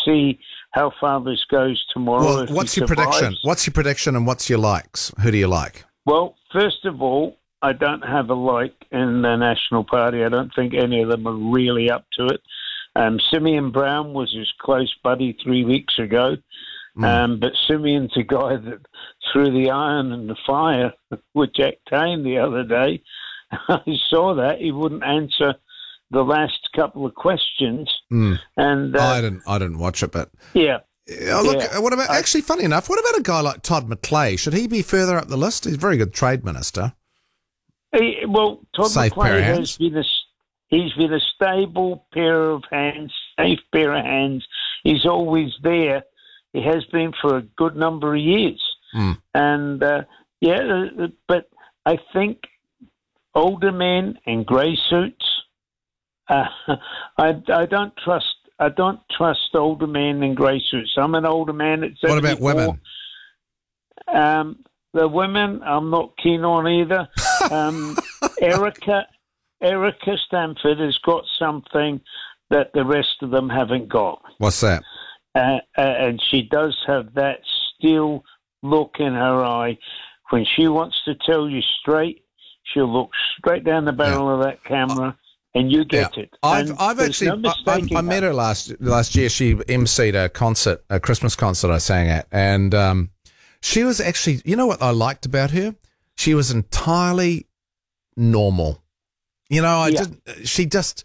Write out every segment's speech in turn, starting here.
see how far this goes tomorrow. Well, what's your prediction? What's your prediction and what's your likes? Who do you like? Well, first of all, I don't have a like in the National Party. I don't think any of them are really up to it. Simeon Brown was his close buddy 3 weeks ago. But Simeon's a guy that threw the iron in the fire with Jack Tane the other day. I saw that. He wouldn't answer the last couple of questions. And I didn't watch it, but... Yeah. What about... Actually, funny enough, what about a guy like Todd McClay? Should he be further up the list? He's a very good trade minister. Todd McClay he's been a stable pair of hands, safe pair of hands. He's always there. He has been for a good number of years. And, but I think older men in grey suits, I don't trust older men in grey suits. I'm an older man at 74. What about women? The women, I'm not keen on either. Erica Stanford has got something that the rest of them haven't got. What's that? And she does have that still look in her eye. When she wants to tell you straight, she'll look straight down the barrel of that camera, and you get it. I met her last year. She emceed a Christmas concert I sang at, and she was actually, you know what I liked about her? She was entirely normal. You know, she didn't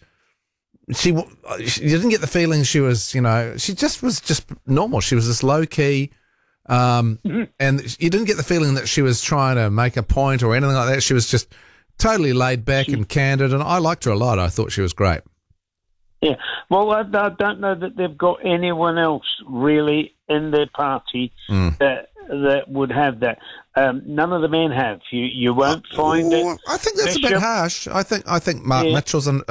get the feeling she was, she just was just normal. She was just low key. And you didn't get the feeling that she was trying to make a point or anything like that. She was just totally laid back and candid, and I liked her a lot. I thought she was great. Yeah. Well, I don't know that they've got anyone else really in their party that would have that. None of the men have. You won't find it. I think that's Bishop. A bit harsh. I think Mark Mitchell's, I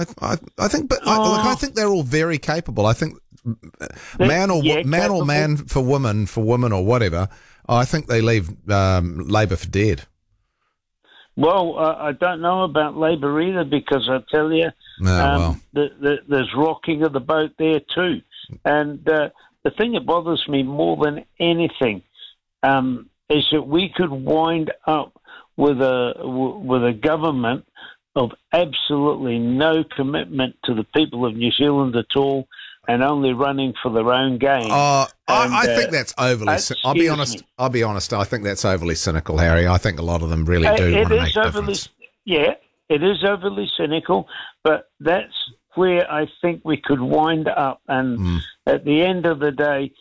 think they're all very capable. I think man for woman or whatever. I think they leave Labor for dead. Well, I don't know about Labor either, because I tell you, there's rocking of the boat there too. And the thing that bothers me more than anything is that we could wind up with a government of absolutely no commitment to the people of New Zealand at all, and only running for their own gain. I think that's overly. I'll be honest. I think that's overly cynical, Harry. I think a lot of them really do want to make a difference. Yeah, it is overly cynical, but that's where I think we could wind up. And at the end of the day,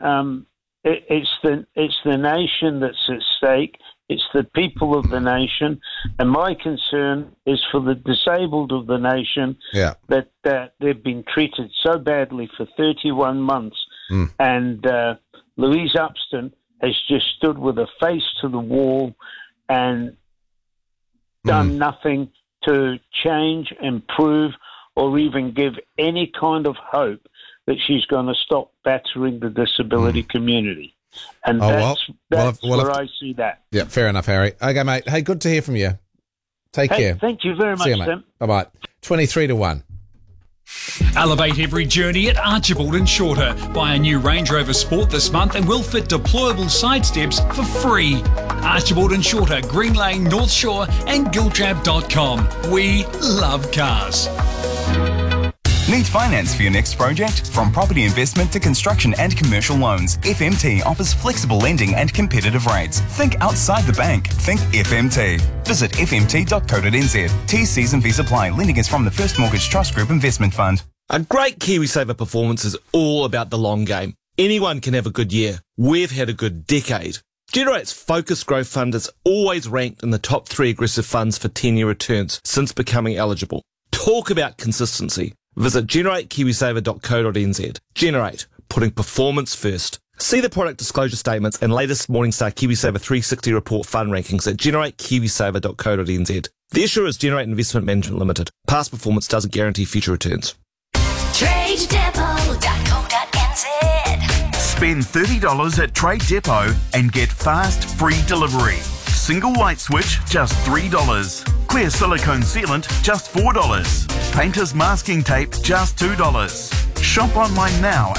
it's the nation that's at stake. It's the people of the nation, and my concern is for the disabled of the nation. That they've been treated so badly for 31 months, and Louise Upston has just stood with her face to the wall and done nothing to change, improve, or even give any kind of hope that she's going to stop battering the disability community. And that's where I see that. Yeah, fair enough, Harry. Okay, mate. Hey, good to hear from you. Take care. Thank you very much, Tim. Bye-bye. 23-1. Elevate every journey at Archibald and Shorter. Buy a new Range Rover Sport this month and we'll fit deployable side steps for free. Archibald and Shorter, Green Lane, North Shore and Giltrap.com. We love cars. Need finance for your next project? From property investment to construction and commercial loans, FMT offers flexible lending and competitive rates. Think outside the bank. Think FMT. Visit fmt.co.nz. T.Cs and fees apply. Lending is from the First Mortgage Trust Group Investment Fund. A great KiwiSaver performance is all about the long game. Anyone can have a good year. We've had a good decade. Generate's Focus Growth Fund is always ranked in the top 3 aggressive funds for 10-year returns since becoming eligible. Talk about consistency. Visit generatekiwisaver.co.nz. Generate, putting performance first. See the product disclosure statements and latest Morningstar KiwiSaver 360 report fund rankings at generatekiwisaver.co.nz. The issuer is Generate Investment Management Limited. Past performance doesn't guarantee future returns. TradeDepot.co.nz. Spend $30 at Trade Depot and get fast, free delivery. Single light switch, just $3. Clear silicone sealant, just $4. Painter's masking tape, just $2. Shop online now